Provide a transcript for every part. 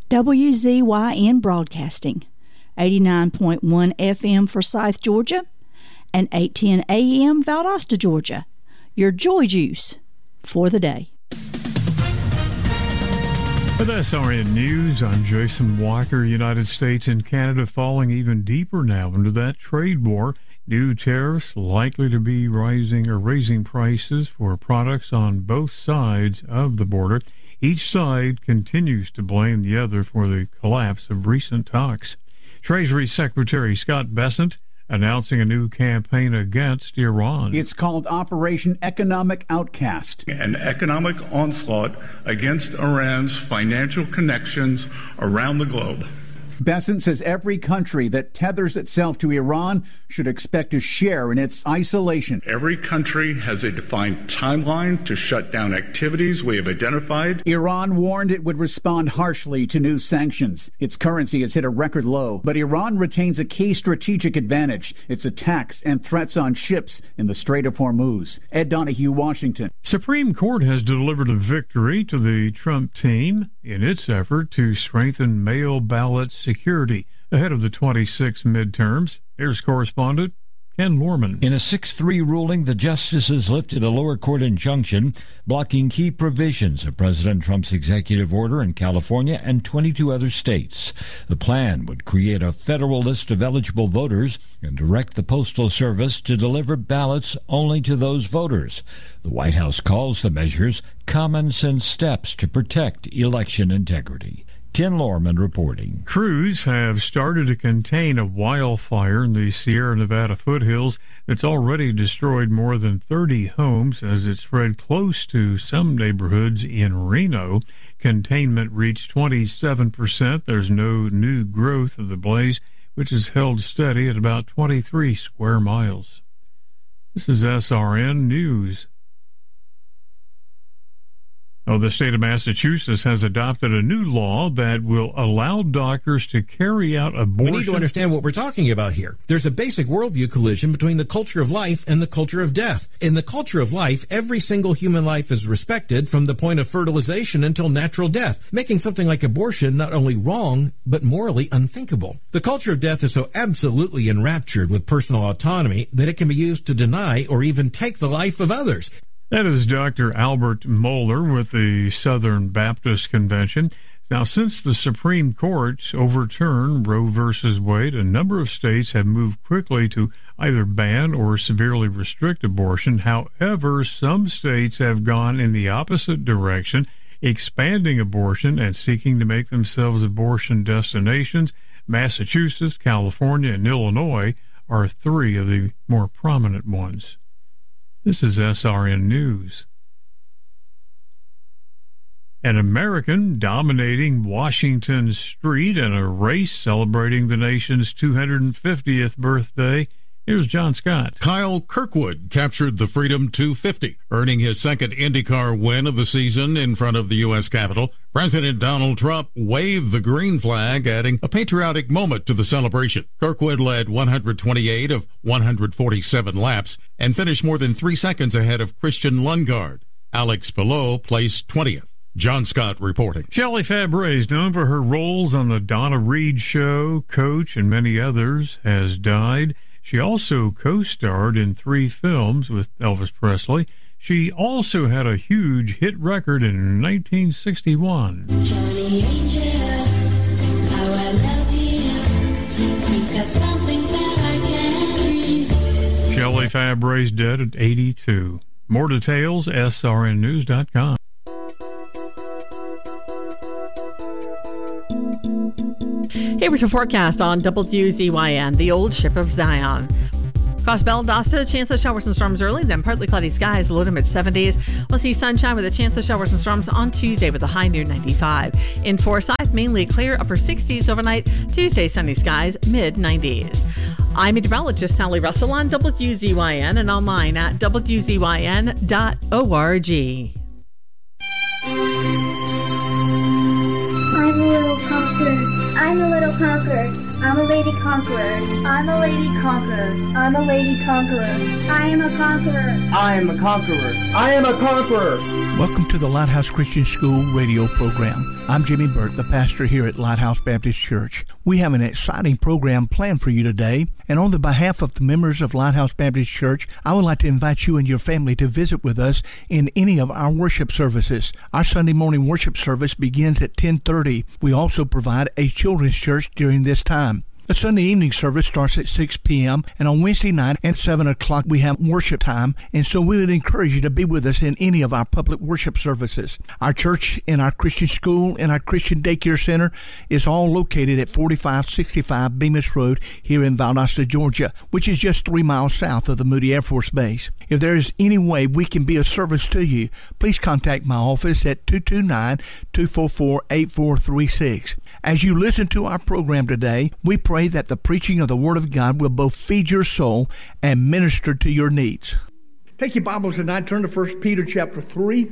WZYN Broadcasting, 89.1 FM for South Georgia and 810 AM Valdosta, Georgia. Your joy juice for the day. With SRN News, I'm Jason Walker. United States and Canada falling even deeper now into that trade war. New tariffs likely to be raising prices for products on both sides of the border. Each side continues to blame the other for the collapse of recent talks. Treasury Secretary Scott Bessent announcing a new campaign against Iran. It's called Operation Economic Outcast. An economic onslaught against Iran's financial connections around the globe. Bessent says every country that tethers itself to Iran should expect a share in its isolation. Every country has a defined timeline to shut down activities we have identified. Iran warned it would respond harshly to new sanctions. Its currency has hit a record low, but Iran retains a key strategic advantage: its attacks and threats on ships in the Strait of Hormuz. Ed Donahue, Washington. Supreme Court has delivered a victory to the Trump team in its effort to strengthen mail ballot security ahead of the 26 midterms. Here's correspondent Ken Lorman. In a 6-3 ruling, the justices lifted a lower court injunction blocking key provisions of President Trump's executive order in California and 22 other states. The plan would create a federal list of eligible voters and direct the Postal Service to deliver ballots only to those voters. The White House calls the measures common-sense steps to protect election integrity. Ken Lorman reporting. Crews have started to contain a wildfire in the Sierra Nevada foothills that's already destroyed more than 30 homes as it spread close to some neighborhoods in Reno. Containment reached 27%. There's no new growth of the blaze, which is held steady at about 23 square miles. This is SRN News. The state of Massachusetts has adopted a new law that will allow doctors to carry out abortion. We need to understand what we're talking about here. There's a basic worldview collision between the culture of life and the culture of death. In the culture of life, every single human life is respected from the point of fertilization until natural death, making something like abortion not only wrong, but morally unthinkable. The culture of death is so absolutely enraptured with personal autonomy that it can be used to deny or even take the life of others. That is Dr. Albert Mohler with the Southern Baptist Convention. Now, since the Supreme Court overturned Roe v. Wade, a number of states have moved quickly to either ban or severely restrict abortion. However, some states have gone in the opposite direction, expanding abortion and seeking to make themselves abortion destinations. Massachusetts, California, and Illinois are three of the more prominent ones. This is SRN News. An American dominating Washington Street in a race celebrating the nation's 250th birthday. Here's John Scott. Kyle Kirkwood captured the Freedom 250, earning his second IndyCar win of the season in front of the U.S. Capitol. President Donald Trump waved the green flag, adding a patriotic moment to the celebration. Kirkwood led 128 of 147 laps and finished more than 3 seconds ahead of Christian Lundgaard. Alex Palou placed 20th. John Scott reporting. Shelley Fabre is known for her roles on The Donna Reed Show, Coach, and many others, has died. She also co-starred in 3 films with Elvis Presley. She also had a huge hit record in 1961. Johnny Angel, how I love him. He's got something that I can't resist. Shelley Fabre's dead at 82. More details, srnnews.com. Here with your forecast on WZYN, the old ship of Zion. Across Valdosta, chance of showers and storms early, then partly cloudy skies, low to mid-70s. We'll see sunshine with a chance of showers and storms on Tuesday with a high near 95. In Forsyth, mainly clear, upper 60s overnight. Tuesday, sunny skies, mid-90s. I'm meteorologist Sally Russell on WZYN and online at WZYN.org. I'm a little conqueror. I'm a lady conqueror. I'm a lady conqueror. I'm a lady conqueror. I am a conqueror. I am a conqueror. I am a conqueror. Welcome to the Lighthouse Christian School radio program. I'm Jimmy Burt, the pastor here at Lighthouse Baptist Church. We have an exciting program planned for you today, and on the behalf of the members of Lighthouse Baptist Church, I would like to invite you and your family to visit with us in any of our worship services. Our Sunday morning worship service begins at 10:30. We also provide a children's church during this time. The Sunday evening service starts at 6 p.m. and on Wednesday night at 7 o'clock we have worship time, and so we would encourage you to be with us in any of our public worship services. Our church and our Christian school and our Christian daycare center is all located at 4565 Bemis Road here in Valdosta, Georgia, which is just 3 miles south of the Moody Air Force Base. If there is any way we can be of service to you, please contact my office at 229-244-8436. As you listen to our program today, we pray that the preaching of the Word of God will both feed your soul and minister to your needs. Take your Bibles tonight, turn to 1 Peter chapter 3.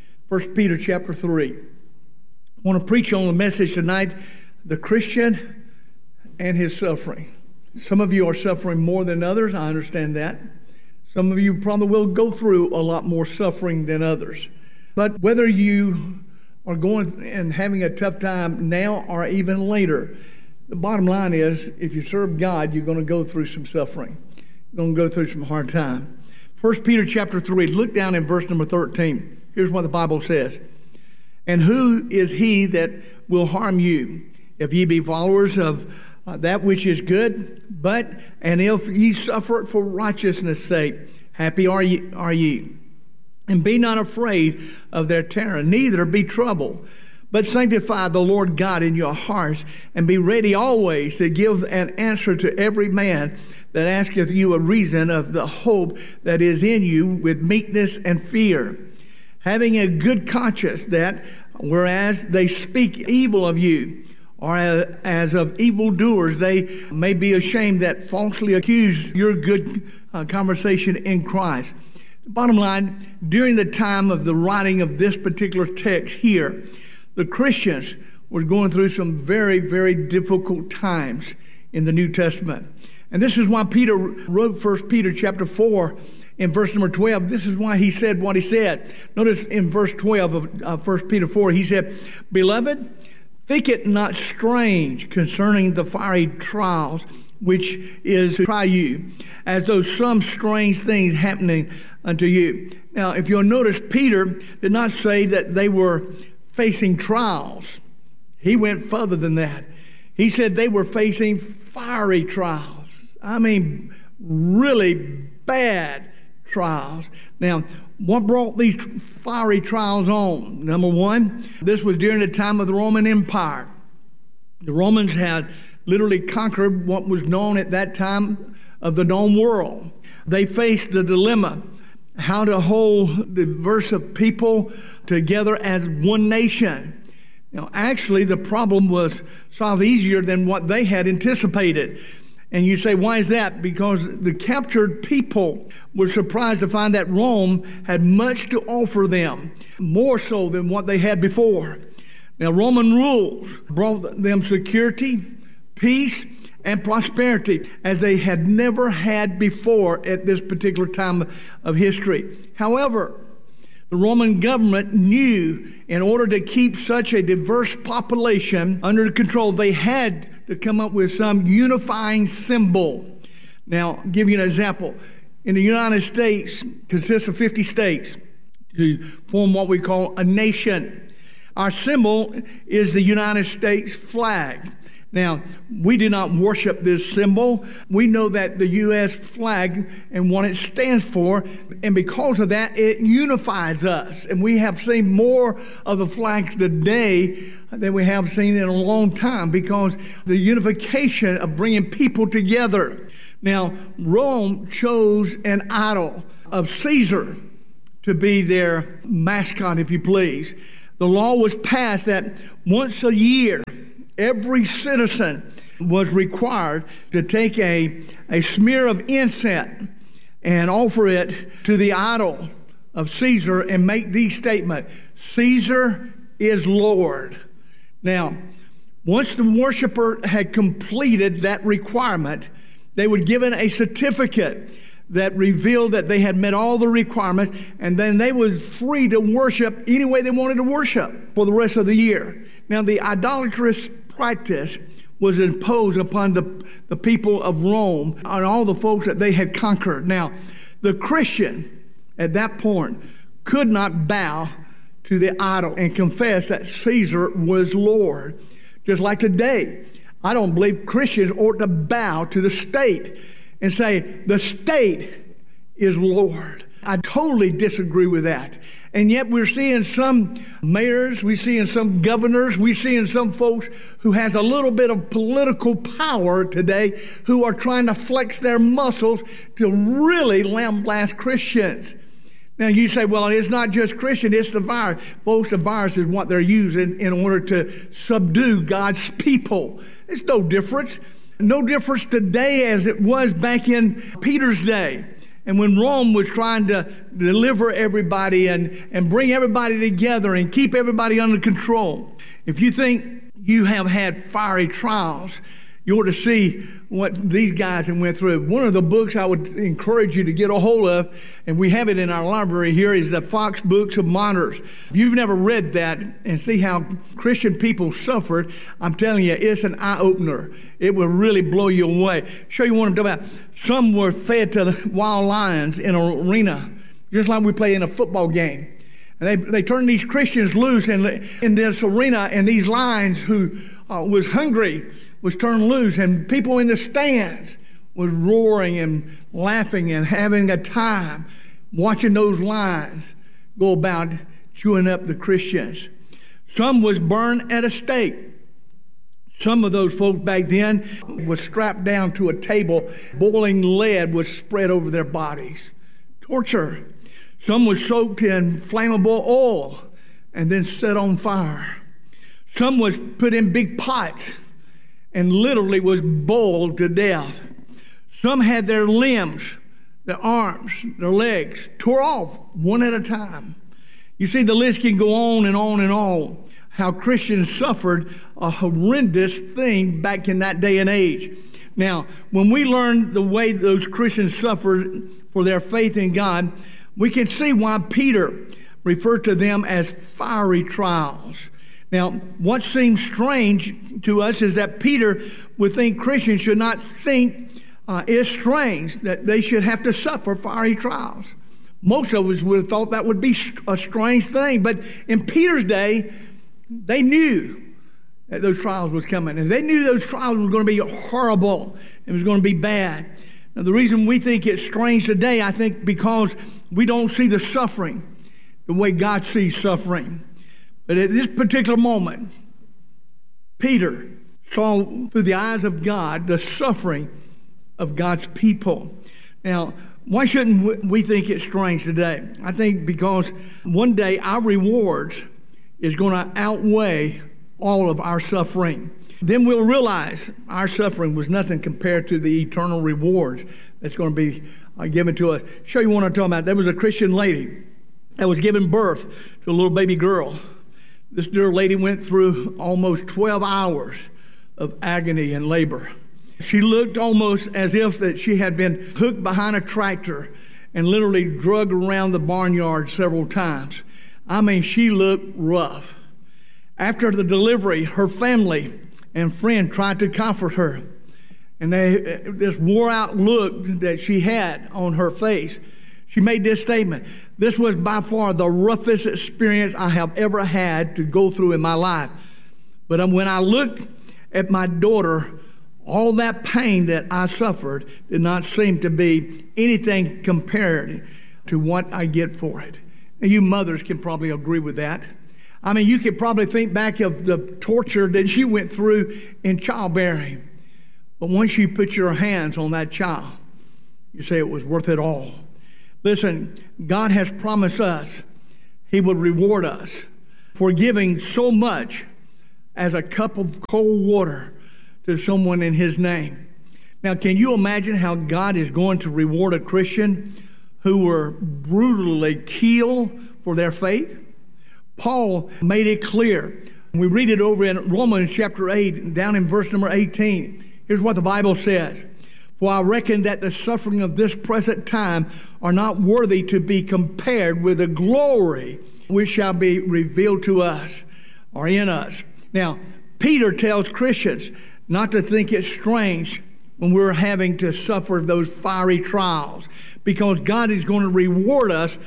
1 Peter chapter 3. I want to preach on the message tonight, the Christian and his suffering. Some of you are suffering more than others, I understand that. Some of you probably will go through a lot more suffering than others. But whether you are going and having a tough time now or even later, the bottom line is, if you serve God, you're going to go through some suffering. You're going to go through some hard time. 1 Peter chapter 3, look down in verse number 13. Here's what the Bible says. And who is he that will harm you, if ye be followers of that which is good? And if ye suffer it for righteousness' sake, happy are ye. And be not afraid of their terror, neither be troubled. But sanctify the Lord God in your hearts, and be ready always to give an answer to every man that asketh you a reason of the hope that is in you with meekness and fear, having a good conscience, that whereas they speak evil of you, or as of evildoers, they may be ashamed that falsely accuse your good conversation in Christ. Bottom line, during the time of the writing of this particular text here, the Christians were going through some very, very difficult times in the New Testament. And this is why Peter wrote 1 Peter chapter 4 in verse number 12. This is why he said what he said. Notice in verse 12 of 1 Peter 4, he said, Beloved, think it not strange concerning the fiery trials which is to try you, as though some strange things happening unto you. Now, if you'll notice, Peter did not say that they were facing trials. He went further than that. He said they were facing fiery trials. I mean, really bad trials. Now, what brought these fiery trials on? Number one, this was during the time of the Roman Empire. The Romans had literally conquered what was known at that time of the known world. They faced the dilemma how to hold diverse of people together as one nation. Now, actually, the problem was solved easier than what they had anticipated. And you say, why is that? Because the captured people were surprised to find that Rome had much to offer them, more so than what they had before. Now, Roman rules brought them security, peace, and prosperity as they had never had before at this particular time of history. However, the Roman government knew in order to keep such a diverse population under control, they had to come up with some unifying symbol. Now, I'll give you an example. In the United States, consists of 50 states to form what we call a nation. Our symbol is the United States flag. Now, we do not worship this symbol. We know that the U.S. flag and what it stands for, and because of that, it unifies us. And we have seen more of the flags today than we have seen in a long time because the unification of bringing people together. Now, Rome chose an idol of Caesar to be their mascot, if you please. The law was passed that once a year, every citizen was required to take a smear of incense and offer it to the idol of Caesar and make the statement, Caesar is Lord. Now, Once the worshiper had completed that requirement, they were given a certificate that revealed that they had met all the requirements, and then they was free to worship any way they wanted to worship for the rest of the year. Now, the idolatrous practice was imposed upon the people of Rome and all the folks that they had conquered. Now, the Christian at that point could not bow to the idol and confess that Caesar was Lord. Just like today, I don't believe Christians ought to bow to the state and say, the state is Lord. I totally disagree with that. And yet we're seeing some mayors, we're seeing some governors, we're seeing some folks who has a little bit of political power today who are trying to flex their muscles to really lambaste Christians. Now you say, well, it's not just Christian, it's the virus. Folks, the virus is what they're using in order to subdue God's people. It's no difference. No difference today as it was back in Peter's day. And when Rome was trying to deliver everybody and bring everybody together and keep everybody under control. If you think you have had fiery trials, you ought to see what these guys have went through. One of the books I would encourage you to get a hold of, and we have it in our library here, is the Fox Books of Martyrs. If you've never read that and see how Christian people suffered, I'm telling you, it's an eye-opener. It will really blow you away. Show you what I'm talking about. Some were fed to wild lions in an arena, just like we play in a football game. And they turned these Christians loose in this arena, and these lions who was hungry was turned loose, and people in the stands was roaring and laughing and having a time watching those lions go about chewing up the Christians. Some was burned at a stake. Some of those folks back then was strapped down to a table. Boiling lead was spread over their bodies. Torture. Some was soaked in flammable oil and then set on fire. Some was put in big pots and literally was boiled to death. Some had their limbs, their arms, their legs tore off one at a time. You see, the list can go on and on and on, how Christians suffered a horrendous thing back in that day and age. Now, when we learn the way those Christians suffered for their faith in God, we can see why Peter referred to them as fiery trials. Now, what seems strange to us is that Peter would think Christians should not think it's strange that they should have to suffer fiery trials. Most of us would have thought that would be a strange thing, but in Peter's day, they knew that those trials was coming, and they knew those trials were going to be horrible. It was going to be bad. Now, the reason we think it's strange today, I think, because we don't see the suffering the way God sees suffering. But at this particular moment, Peter saw through the eyes of God the suffering of God's people. Now, why shouldn't we think it's strange today? I think because one day our rewards is going to outweigh all of our suffering. Then we'll realize our suffering was nothing compared to the eternal rewards that's going to be given to us. Show you what I'm talking about. There was a Christian lady that was giving birth to a little baby girl. This dear lady went through almost 12 hours of agony and labor. She looked almost as if that she had been hooked behind a tractor and literally dragged around the barnyard several times. I mean, she looked rough. After the delivery, her family and friend tried to comfort her. And this wore-out look that she had on her face, she made this statement: "This was by far the roughest experience I have ever had to go through in my life. But when I look at my daughter, all that pain that I suffered did not seem to be anything compared to what I get for it." And you mothers can probably agree with that. I mean, you could probably think back of the torture that you went through in childbearing. But once you put your hands on that child, you say it was worth it all. Listen, God has promised us He would reward us for giving so much as a cup of cold water to someone in His name. Now, can you imagine how God is going to reward a Christian who were brutally killed for their faith? Paul made it clear We read it over in Romans chapter 8, down in verse number 18. Here's what the Bible says. For I reckon that the suffering of this present time are not worthy to be compared with the glory which shall be revealed to us or in us. Now, Peter tells Christians not to think it's strange when we're having to suffer those fiery trials, because God is going to reward us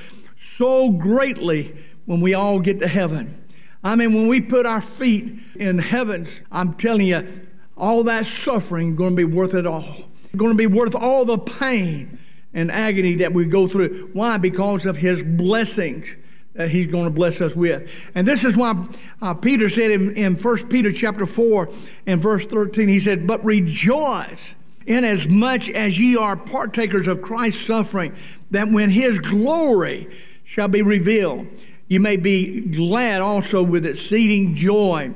so greatly when we all get to heaven. I mean, when we put our feet in heavens, I'm telling you, all that suffering is going to be worth it all. It's going to be worth all the pain and agony that we go through. Why? Because of his blessings that he's going to bless us with. And this is why Peter said in 1 Peter chapter 4 and verse 13, he said, but rejoice inasmuch as ye are partakers of Christ's suffering, that when his glory shall be revealed, you may be glad also with exceeding joy.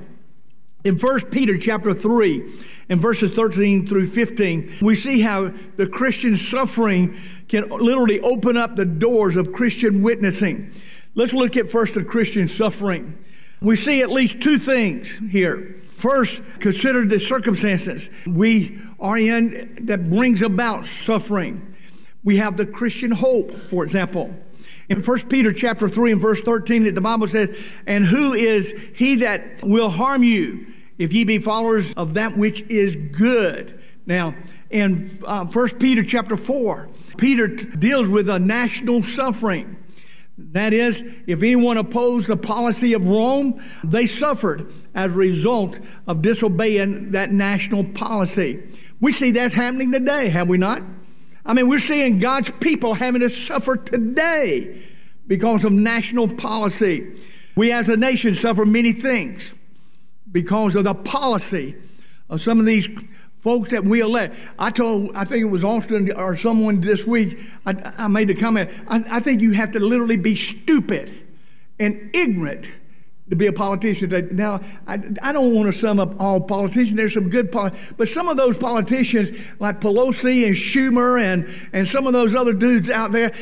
In 1 Peter chapter 3, in verses 13 through 15, we see how the Christian suffering can literally open up the doors of Christian witnessing. Let's look at first the Christian suffering. We see at least two things here. First, consider the circumstances we are in that brings about suffering. We have the Christian hope, for example. In 1 Peter chapter 3 and verse 13, the Bible says, and who is he that will harm you if ye be followers of that which is good? Now, in 1 Peter chapter 4, Peter deals with a national suffering. That is, if anyone opposed the policy of Rome, they suffered as a result of disobeying that national policy. We see that's happening today, have we not? I mean, we're seeing God's people having to suffer today because of national policy. We as a nation suffer many things because of the policy of some of these folks that we elect. I think it was Austin or someone this week, I made the comment, I think you have to literally be stupid and ignorant to be a politician. Now, I don't want to sum up all politicians. There's some good politicians. But some of those politicians, like Pelosi and Schumer and some of those other dudes out there,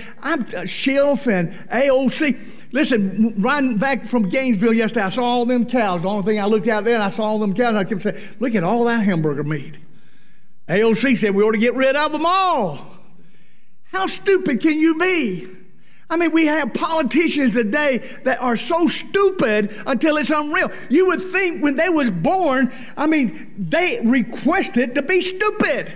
Schiff and AOC. Listen, riding back from Gainesville yesterday, I saw all them cows. The only thing I looked out there and I saw all them cows, and I kept saying, look at all that hamburger meat. AOC said we ought to get rid of them all. How stupid can you be? I mean, we have politicians today that are so stupid until it's unreal. You would think when they was born, I mean, they requested to be stupid.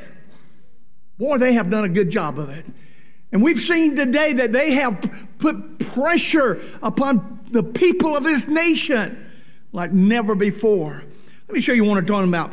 Boy, they have done a good job of it. And we've seen today that they have put pressure upon the people of this nation like never before. Let me show you what I'm talking about.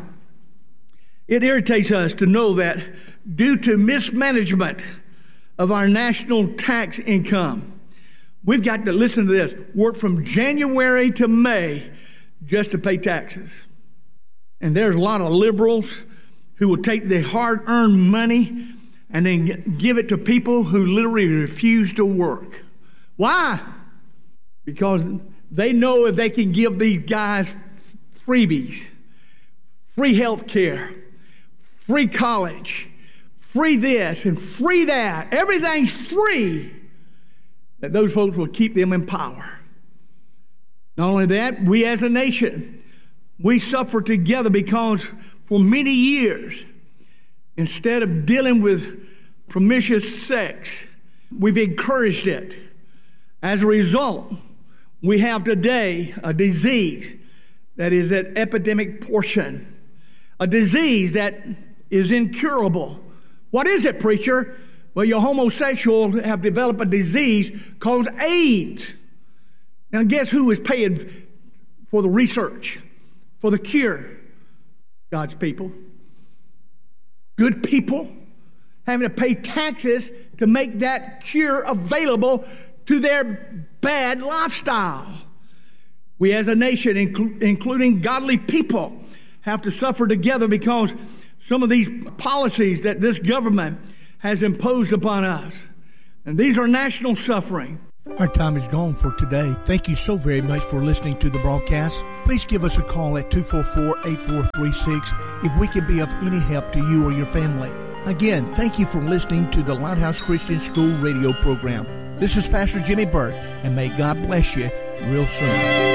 It irritates us to know that due to mismanagement of our national tax income, we've got to, listen to this, work from January to May just to pay taxes. And there's a lot of liberals who will take the hard-earned money and then give it to people who literally refuse to work. Why? Because they know if they can give these guys freebies, free health care, free college, free this and free that, everything's free, that those folks will keep them in power. Not only that, we as a nation, we suffer together because for many years, instead of dealing with promiscuous sex, we've encouraged it. As a result, we have today a disease that is at epidemic portion, a disease that is incurable. What is it, preacher? Well, your homosexuals have developed a disease called AIDS. Now, guess who is paying for the research, for the cure? God's people. Good people having to pay taxes to make that cure available to their bad lifestyle. We as a nation, including godly people, have to suffer together because some of these policies that this government has imposed upon us. And these are national suffering. Our time is gone for today. Thank you so very much for listening to the broadcast. Please give us a call at 244-8436 if we can be of any help to you or your family. Again, thank you for listening to the Lighthouse Christian School radio program. This is Pastor Jimmy Burt, and may God bless you real soon.